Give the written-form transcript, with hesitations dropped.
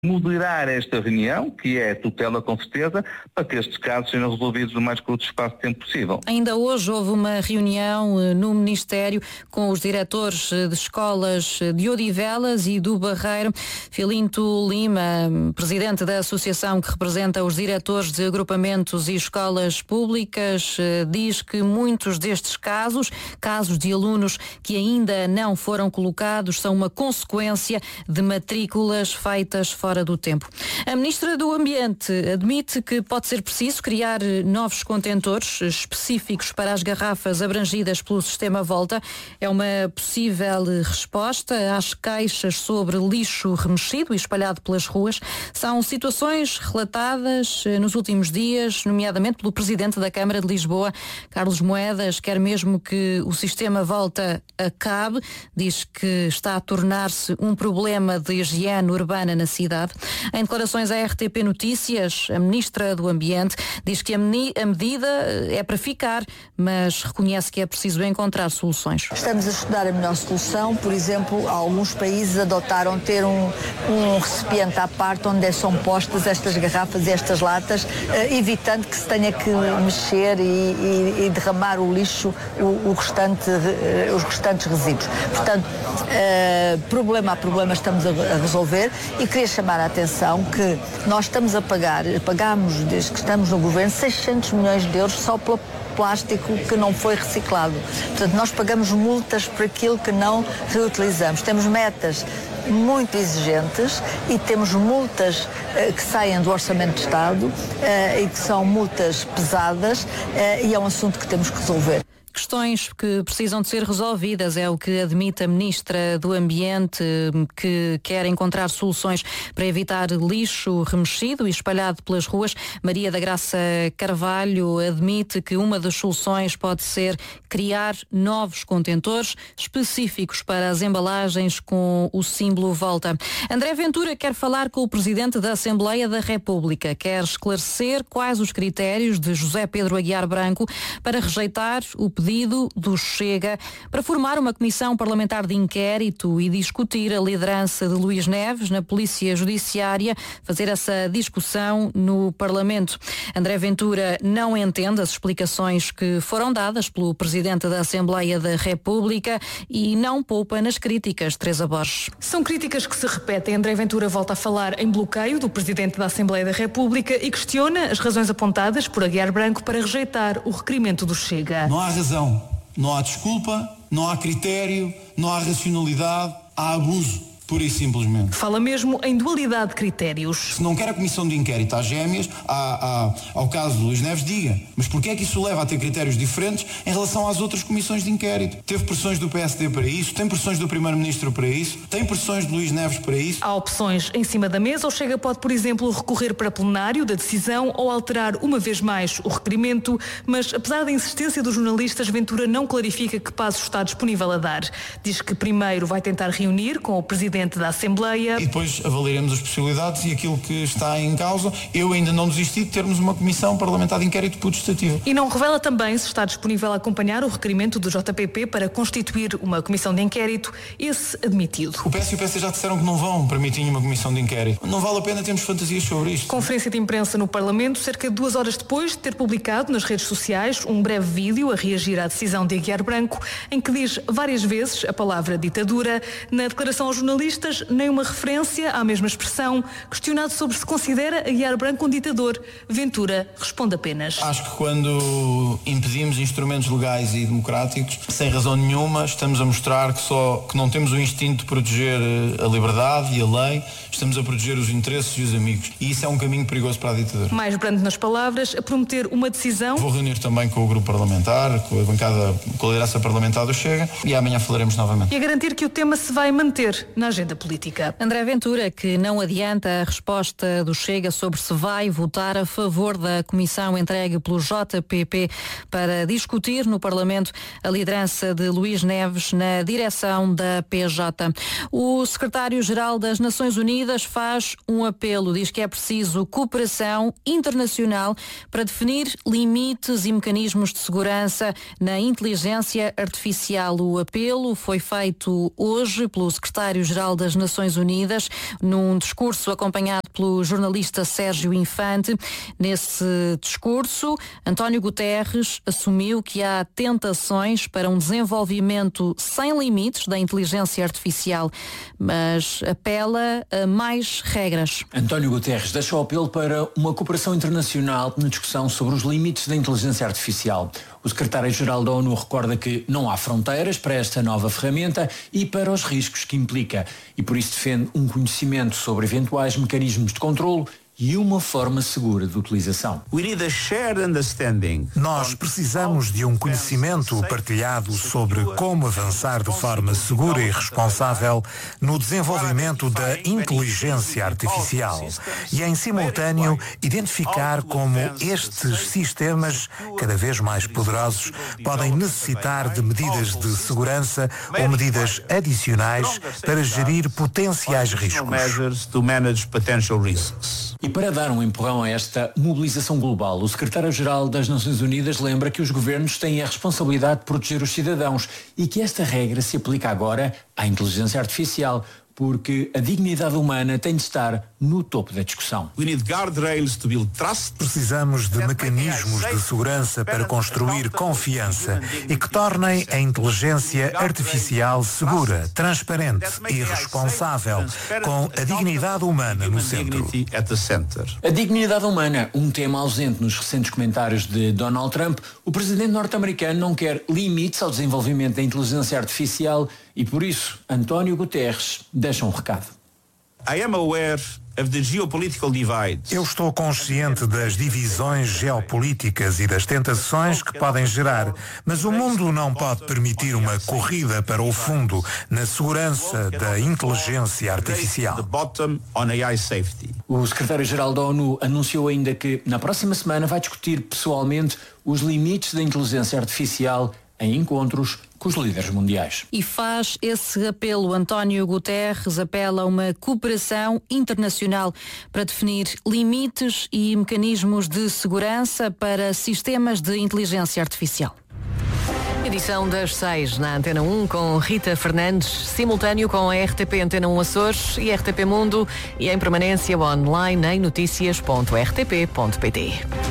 moderar esta reunião, que é a tutela com certeza, para que estes casos sejam resolvidos no mais curto espaço de tempo possível. Ainda hoje houve uma reunião no Ministério com os diretores de escolas de Odivelas e do Barreiro. Filinto Lima, presidente da associação que representa os diretores de agrupamentos e escolas públicas, diz que muitos destes casos de alunos que ainda não foram colocados, são uma consequência de matrículas feitas fora do tempo. A Ministra do Ambiente admite que pode ser preciso criar novos contentores específicos para as garrafas abrangidas pelo sistema Volta. É uma possível resposta às queixas sobre lixo remexido e espalhado pelas ruas. São situações relatadas nos últimos dias, nomeadamente pelo Presidente da Câmara de Lisboa, Carlos Moedas. Quer mesmo que o sistema Volta acabe. Diz que está a tornar-se um problema de higiene urbana na cidade. Em declarações à RTP Notícias, a Ministra do Ambiente diz que a medida é para ficar, mas reconhece que é preciso encontrar soluções. Estamos a estudar a melhor solução. Por exemplo, alguns países adotaram ter um recipiente à parte onde são postas estas garrafas e estas latas, evitando que se tenha que mexer e derramar o lixo, os restantes resíduos. Portanto, problema a problema estamos a resolver, e queria chamar a atenção que nós estamos a pagamos desde que estamos no governo 600 milhões de euros só pelo plástico que não foi reciclado. Portanto, nós pagamos multas por aquilo que não reutilizamos. Temos metas muito exigentes e temos multas que saem do Orçamento de Estado e que são multas pesadas, e é um assunto que temos que resolver. Questões que precisam de ser resolvidas, é o que admite a Ministra do Ambiente, que quer encontrar soluções para evitar lixo remexido e espalhado pelas ruas. Maria da Graça Carvalho admite que uma das soluções pode ser criar novos contentores específicos para as embalagens com o símbolo Volta. André Ventura quer falar com o Presidente da Assembleia da República. Quer esclarecer quais os critérios de José Pedro Aguiar Branco para rejeitar o pedido do Chega para formar uma comissão parlamentar de inquérito e discutir a liderança de Luís Neves na Polícia Judiciária, fazer essa discussão no Parlamento. André Ventura não entende as explicações que foram dadas pelo Presidente da Assembleia da República e não poupa nas críticas, Teresa Borges. São críticas que se repetem. André Ventura volta a falar em bloqueio do Presidente da Assembleia da República e questiona as razões apontadas por Aguiar Branco para rejeitar o requerimento do Chega. Não há razão, não há desculpa, não há critério, não há racionalidade, há abuso. Pura e simplesmente. Fala mesmo em dualidade de critérios. Se não quer a comissão de inquérito às gêmeas, ao caso de Luís Neves, diga. Mas porquê é que isso leva a ter critérios diferentes em relação às outras comissões de inquérito? Teve pressões do PSD para isso? Tem pressões do Primeiro-Ministro para isso? Tem pressões de Luís Neves para isso? Há opções em cima da mesa. O Chega pode, por exemplo, recorrer para plenário da decisão ou alterar uma vez mais o requerimento, mas apesar da insistência dos jornalistas, Ventura não clarifica que passo está disponível a dar. Diz que primeiro vai tentar reunir com o Presidente da Assembleia. E depois avaliaremos as possibilidades e aquilo que está em causa. Eu ainda não desisti de termos uma comissão parlamentar de inquérito putestativa. E não revela também se está disponível a acompanhar o requerimento do JPP para constituir uma comissão de inquérito, esse admitido. O PS e o PS já disseram que não vão permitir uma comissão de inquérito. Não vale a pena termos fantasias sobre isto. Conferência de imprensa no Parlamento, cerca de 2 horas depois de ter publicado nas redes sociais um breve vídeo a reagir à decisão de Aguiar Branco, em que diz várias vezes a palavra ditadura. Na declaração aos jornalistas, nem uma referência à mesma expressão. Questionado sobre se considera Aguiar Branco um ditador, Ventura responde apenas: acho que quando impedimos instrumentos legais e democráticos, sem razão nenhuma, estamos a mostrar que não temos o instinto de proteger a liberdade e a lei, estamos a proteger os interesses e os amigos. E isso é um caminho perigoso para a ditadura. Mais brando nas palavras, a prometer uma decisão. Vou reunir também com o grupo parlamentar, com a bancada, com a liderança parlamentar do Chega, e amanhã falaremos novamente. E a garantir que o tema se vai manter na agenda política. André Ventura, que não adianta a resposta do Chega sobre se vai votar a favor da comissão entregue pelo JPP para discutir no Parlamento a liderança de Luís Neves na direção da PJ. O secretário-geral das Nações Unidas faz um apelo, diz que é preciso cooperação internacional para definir limites e mecanismos de segurança na inteligência artificial. O apelo foi feito hoje pelo secretário-geral secretário-geral das Nações Unidas, num discurso acompanhado pelo jornalista Sérgio Infante. Nesse discurso, António Guterres assumiu que há tentações para um desenvolvimento sem limites da inteligência artificial, mas apela a mais regras. António Guterres deixa o apelo para uma cooperação internacional na discussão sobre os limites da inteligência artificial. O secretário-geral da ONU recorda que não há fronteiras para esta nova ferramenta e para os riscos que implica, e por isso defende um conhecimento sobre eventuais mecanismos de controlo e uma forma segura de utilização. Nós precisamos de um conhecimento partilhado sobre como avançar de forma segura e responsável no desenvolvimento da inteligência artificial e, em simultâneo, identificar como estes sistemas, cada vez mais poderosos, podem necessitar de medidas de segurança ou medidas adicionais para gerir potenciais riscos. E para dar um empurrão a esta mobilização global, o secretário-geral das Nações Unidas lembra que os governos têm a responsabilidade de proteger os cidadãos e que esta regra se aplica agora à inteligência artificial, porque a dignidade humana tem de estar no topo da discussão. Precisamos de mecanismos de segurança para construir confiança e que tornem a inteligência artificial segura, transparente e responsável, com a dignidade humana no centro. A dignidade humana, um tema ausente nos recentes comentários de Donald Trump. O presidente norte-americano não quer limites ao desenvolvimento da inteligência artificial e, por isso, António Guterres deixa um recado. Eu estou consciente das divisões geopolíticas e das tentações que podem gerar, mas o mundo não pode permitir uma corrida para o fundo na segurança da inteligência artificial. O secretário-geral da ONU anunciou ainda que na próxima semana vai discutir pessoalmente os limites da inteligência artificial em encontros com os líderes mundiais. E faz esse apelo. António Guterres apela a uma cooperação internacional para definir limites e mecanismos de segurança para sistemas de inteligência artificial. Edição das 6 na Antena 1 com Rita Fernandes, simultâneo com a RTP Antena 1 Açores e RTP Mundo e em permanência online em noticias.rtp.pt.